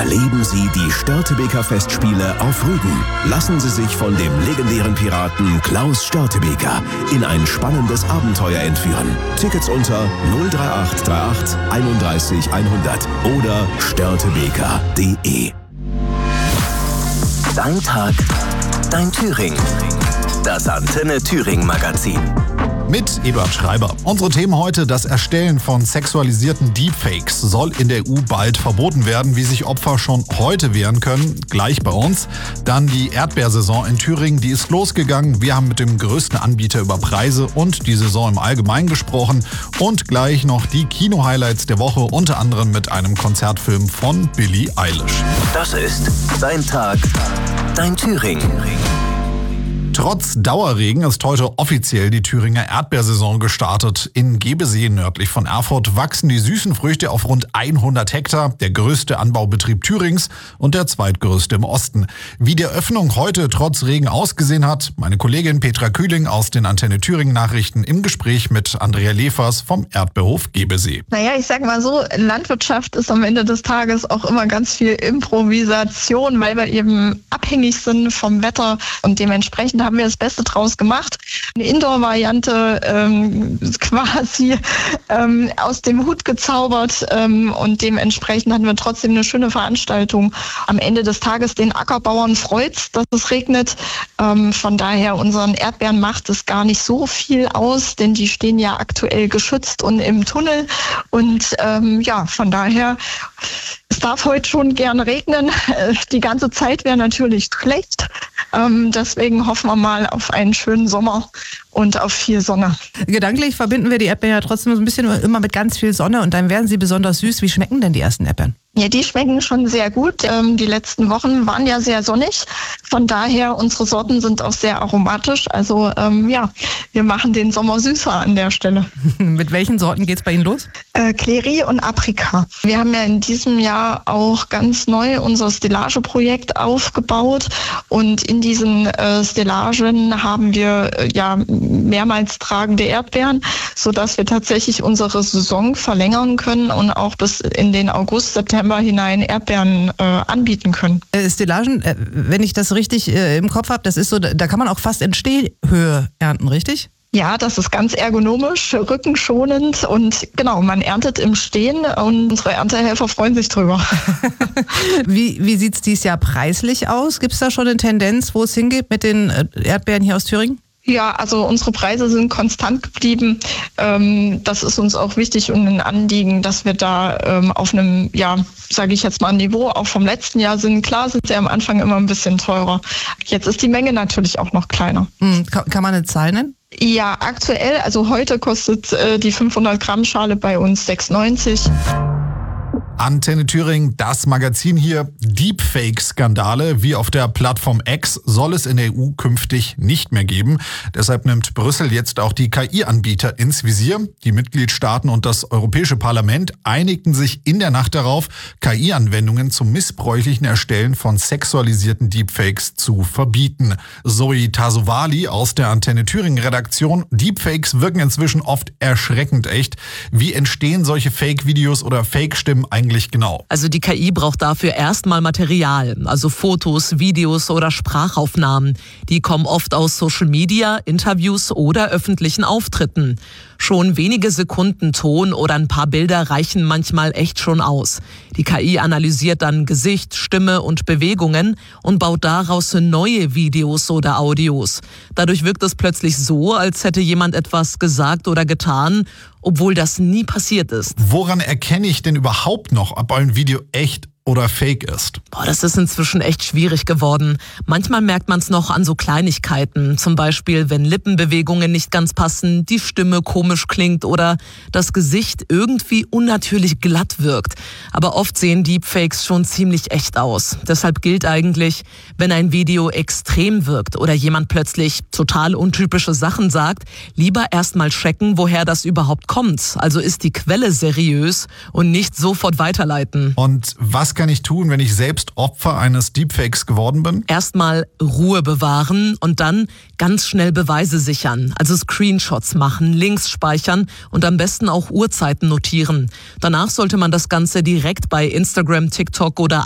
Erleben Sie die Störtebeker Festspiele auf Rügen. Lassen Sie sich von dem legendären Piraten Klaus Störtebeker in ein spannendes Abenteuer entführen. Tickets unter 03838 31 100 oder störtebeker.de. Dein Tag, dein Thüringen. Das Antenne Thüringen Magazin. Mit Eduard Schreiber. Unsere Themen heute: Das Erstellen von sexualisierten Deepfakes soll in der EU bald verboten werden. Wie sich Opfer schon heute wehren können, gleich bei uns. Dann die Erdbeersaison in Thüringen, die ist losgegangen. Wir haben mit dem größten Anbieter über Preise und die Saison im Allgemeinen gesprochen. Und gleich noch die Kino-Highlights der Woche, unter anderem mit einem Konzertfilm von Billie Eilish. Das ist Dein Tag, dein Thüringen. Trotz Dauerregen ist heute offiziell die Thüringer Erdbeersaison gestartet. In Gebesee nördlich von Erfurt wachsen die süßen Früchte auf rund 100 Hektar, der größte Anbaubetrieb Thürings und der zweitgrößte im Osten. Wie die Eröffnung heute trotz Regen ausgesehen hat, meine Kollegin Petra Kühling aus den Antenne Thüringen Nachrichten im Gespräch mit Andrea Lefers vom Erdbeerhof Gebesee. Naja, ich sag mal so, Landwirtschaft ist am Ende des Tages auch immer ganz viel Improvisation, weil wir eben abhängig sind vom Wetter und dementsprechend haben wir das Beste draus gemacht. Eine Indoor-Variante quasi aus dem Hut gezaubert und dementsprechend hatten wir trotzdem eine schöne Veranstaltung. Am Ende des Tages den Ackerbauern freut's, dass es regnet. Von daher, unseren Erdbeeren macht es gar nicht so viel aus, denn die stehen ja aktuell geschützt und im Tunnel. Und von daher, es darf heute schon gern regnen. Die ganze Zeit wäre natürlich schlecht. Deswegen hoffen wir mal auf einen schönen Sommer und auf viel Sonne. Gedanklich verbinden wir die Erdbeeren ja trotzdem so ein bisschen immer mit ganz viel Sonne und dann werden sie besonders süß. Wie schmecken denn die ersten Erdbeeren? Ja, die schmecken schon sehr gut. Die letzten Wochen waren ja sehr sonnig. Von daher, unsere Sorten sind auch sehr aromatisch. Also wir machen den Sommer süßer an der Stelle. Mit welchen Sorten geht's bei Ihnen los? Cleri und Aprika. Wir haben ja in diesem Jahr auch ganz neu unser Stellage-Projekt aufgebaut und in diesen Stellagen haben wir mehrmals tragende Erdbeeren, sodass wir tatsächlich unsere Saison verlängern können und auch bis in den August, September hinein Erdbeeren anbieten können. Stellagen, wenn ich das richtig im Kopf habe, das ist so, da kann man auch fast in Stehhöhe ernten, richtig? Ja, das ist ganz ergonomisch, rückenschonend und genau, man erntet im Stehen und unsere Erntehelfer freuen sich drüber. Wie sieht es dieses Jahr preislich aus? Gibt es da schon eine Tendenz, wo es hingeht mit den Erdbeeren hier aus Thüringen? Ja, also unsere Preise sind konstant geblieben. Das ist uns auch wichtig und ein Anliegen, dass wir da auf einem, sage ich jetzt mal, Niveau auch vom letzten Jahr sind. Klar sind sie am Anfang immer ein bisschen teurer. Jetzt ist die Menge natürlich auch noch kleiner. Kann man eine Zahl nennen? Ja, aktuell, also heute kostet die 500 Gramm Schale bei uns 6,90. Antenne Thüringen, das Magazin hier. Deepfake-Skandale wie auf der Plattform X soll es in der EU künftig nicht mehr geben. Deshalb nimmt Brüssel jetzt auch die KI-Anbieter ins Visier. Die Mitgliedstaaten und das Europäische Parlament einigten sich in der Nacht darauf, KI-Anwendungen zum missbräuchlichen Erstellen von sexualisierten Deepfakes zu verbieten. Zoe Tasovali aus der Antenne Thüringen-Redaktion. Deepfakes wirken inzwischen oft erschreckend echt. Wie entstehen solche Fake-Videos oder Fake-Stimmen eigentlich genau? Also die KI braucht dafür erstmal Material, also Fotos, Videos oder Sprachaufnahmen. Die kommen oft aus Social Media, Interviews oder öffentlichen Auftritten. Schon wenige Sekunden Ton oder ein paar Bilder reichen manchmal echt schon aus. Die KI analysiert dann Gesicht, Stimme und Bewegungen und baut daraus neue Videos oder Audios. Dadurch wirkt es plötzlich so, als hätte jemand etwas gesagt oder getan, obwohl das nie passiert ist. Woran erkenne ich denn überhaupt noch, ob ein Video echt oder fake ist? Das ist inzwischen echt schwierig geworden. Manchmal merkt man es noch an so Kleinigkeiten. Zum Beispiel, wenn Lippenbewegungen nicht ganz passen, die Stimme komisch klingt oder das Gesicht irgendwie unnatürlich glatt wirkt. Aber oft sehen Deepfakes schon ziemlich echt aus. Deshalb gilt eigentlich, wenn ein Video extrem wirkt oder jemand plötzlich total untypische Sachen sagt, lieber erstmal checken, woher das überhaupt kommt. Also ist die Quelle seriös und nicht sofort weiterleiten. Und was kann ich tun, wenn ich selbst Opfer eines Deepfakes geworden bin? Erstmal Ruhe bewahren und dann ganz schnell Beweise sichern. Also Screenshots machen, Links speichern und am besten auch Uhrzeiten notieren. Danach sollte man das Ganze direkt bei Instagram, TikTok oder